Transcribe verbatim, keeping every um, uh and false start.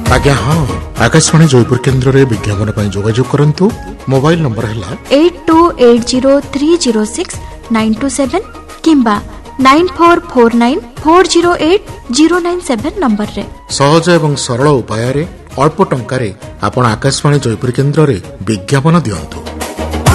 आज्ञा हाँ आकाशवाणी जयपुर केन्द्र रे विज्ञापन पर जोगाजोग करंतु। मोबाइल नंबर है eight to eight zero three zero six nine two seven किंबा nine four four nine four zero eight zero nine seven number रे। सहज एवं सरल उपाय अल्प टंका रे आपण आकाशवाणी जयपुर केन्द्र रे विज्ञापन दियंतु।